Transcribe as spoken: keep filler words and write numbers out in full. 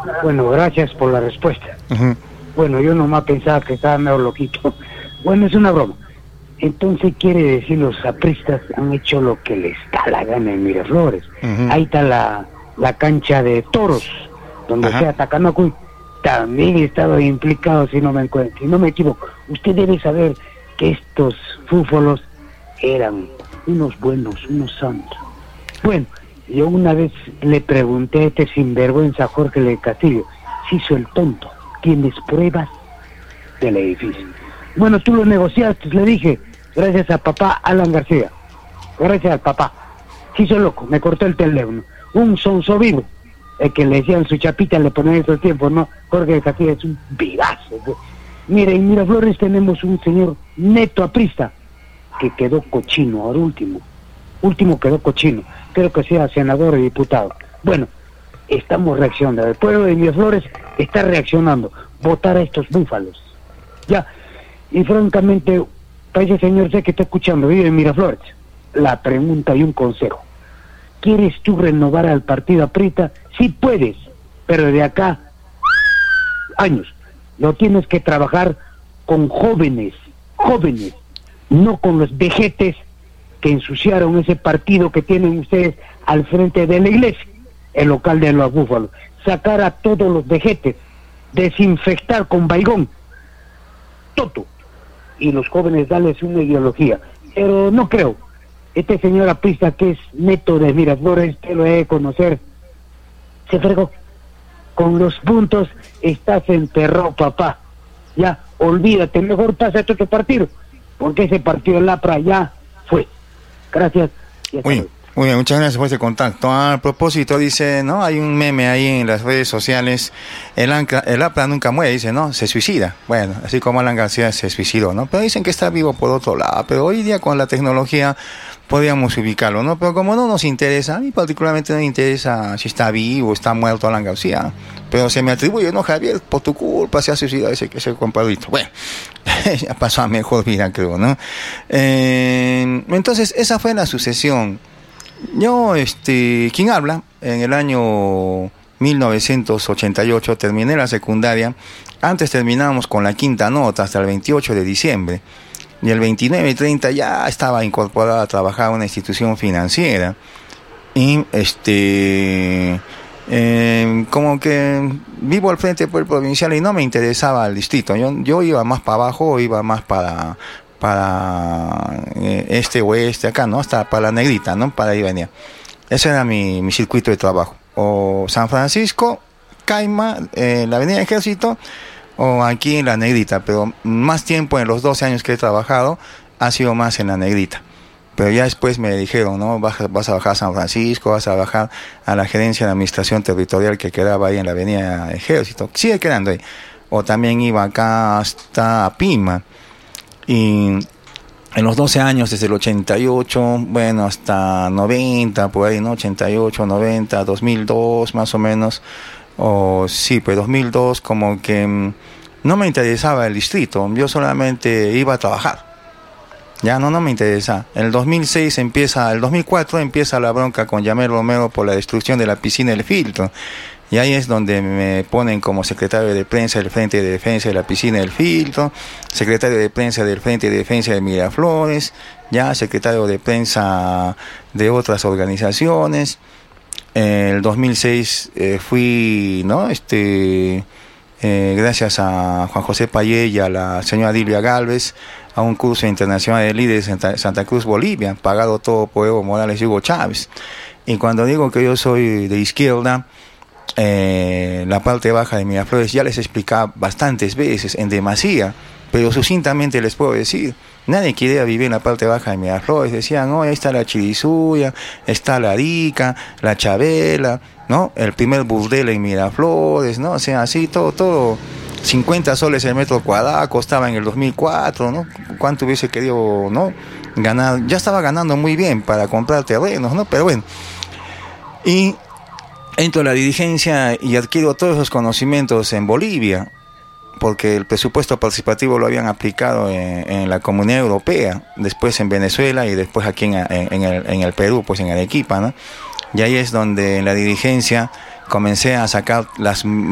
Bueno, gracias por la respuesta. Uh-huh. Bueno, yo nomás pensaba que estaba medio loquito. Bueno, es una broma. Entonces quiere decir los apristas han hecho lo que les da la gana en Miraflores. Uh-huh. Ahí está la, la cancha de toros, donde uh-huh. sea Tacanacuy. También he estado implicado, si no me encuentro, si no me equivoco. Usted debe saber que estos fútbolos eran unos buenos, unos santos. Bueno, yo una vez le pregunté a este sinvergüenza Jorge del Castillo, se hizo el tonto, ¿tienes pruebas del edificio? Bueno, tú lo negociaste, le dije, gracias a papá Alan García, gracias al papá, se hizo loco, me cortó el teléfono, un sonso vivo, el que le decían su chapita, le ponían estos tiempos, ¿no? Jorge del Castillo es un vivazo. Mire, en Miraflores tenemos un señor neto aprista, que quedó cochino, ahora último, último quedó cochino, creo que sea senador y diputado. Bueno, estamos reaccionando, el pueblo de Miraflores está reaccionando, votar a estos búfalos, ya, y francamente, para ese señor sé que está escuchando, vive en Miraflores, la pregunta y un consejo, ¿quieres tú renovar al partido aprista? Sí puedes, pero de acá, años, lo tienes que trabajar con jóvenes, jóvenes, no con los vejetes que ensuciaron ese partido que tienen ustedes al frente de la iglesia, el local de los búfalos, sacar a todos los vejetes, desinfectar con baigón, todo, y los jóvenes darles una ideología, pero no creo, este señor aprista que es neto de Miraflores, te lo he de conocer, se fregó, con los puntos estás enterrado, papá, ya, olvídate, mejor pasa a otro partido, porque ese partido de Lapra ya fue. Gracias. Muy, muy bien, muchas gracias por ese contacto. A propósito, dice, ¿no? Hay un meme ahí en las redes sociales, el, ancla, el Lapra nunca muere, dice, ¿no? Se suicida. Bueno, así como Alan García se suicidó, ¿no? Pero dicen que está vivo por otro lado, pero hoy día con la tecnología podríamos ubicarlo, ¿no? Pero como no nos interesa, a mí particularmente no me interesa si está vivo o está muerto Alan García, pero se me atribuye, no, Javier, por tu culpa se ha suicidado ese, ese compadrito. Bueno, ya pasó a mejor vida, creo, ¿no? Eh, entonces, esa fue la sucesión. Yo, este, ¿quién habla? En el año mil novecientos ochenta y ocho terminé la secundaria. Antes terminábamos con la quinta nota hasta el veintiocho de diciembre. Y el veintinueve y treinta ya estaba incorporada a trabajar en una institución financiera. Y este eh, como que vivo al frente por el provincial y no me interesaba el distrito. Yo, yo iba más para abajo, iba más para, para eh, este oeste, acá, ¿no? Hasta para la Negrita, ¿no? Para ahí venía. Ese era mi, mi circuito de trabajo. O San Francisco, Caima, eh, la Avenida Ejército, o aquí en la Negrita, pero más tiempo en los doce años que he trabajado ha sido más en la Negrita. Pero ya después me dijeron, ¿no? Vas, vas a bajar a San Francisco, vas a bajar a la gerencia de administración territorial que quedaba ahí en la Avenida Ejército. Sigue quedando ahí. O también iba acá hasta Pima. Y en los doce años, desde el ochenta y ocho, bueno, hasta noventa, por ahí, ¿no? ochenta y ocho, noventa, dos mil dos, más o menos. O sí, pues dos mil dos, como que mmm, no me interesaba el distrito, yo solamente iba a trabajar, ya no, no me interesa. En el dos mil seis empieza, el dos mil cuatro empieza la bronca con Yamel Romero por la destrucción de la piscina del filtro, y ahí es donde me ponen como secretario de prensa del Frente de Defensa de la Piscina del Filtro, secretario de prensa del Frente de Defensa de Miraflores, ya secretario de prensa de otras organizaciones. En el dos mil seis eh, fui, ¿no? Este, eh, gracias a Juan José Payé y a la señora Dilvia Gálvez, a un curso internacional de líderes en Santa, Santa Cruz, Bolivia, pagado todo por Evo Morales y Hugo Chávez. Y cuando digo que yo soy de izquierda, eh, la parte baja de Miraflores, ya les explicaba bastantes veces, en demasía, pero sucintamente les puedo decir, nadie quería vivir en la parte baja de Miraflores. Decían, oh, ahí está la Chirizuya, está la Arica, la Chabela, ¿no? El primer burdel en Miraflores, ¿no? O sea, así, todo, todo, cincuenta soles el metro cuadrado, costaba en el dos mil cuatro, ¿no? ¿Cuánto hubiese querido, no? Ganar, ya estaba ganando muy bien para comprar terrenos, ¿no? Pero bueno, y entro a la dirigencia y adquiero todos esos conocimientos en Bolivia, porque el presupuesto participativo lo habían aplicado en, en la Comunidad Europea, después en Venezuela y después aquí en, en, en, el, en el Perú, pues en Arequipa, ¿no? Y ahí es donde en la dirigencia comencé a sacar las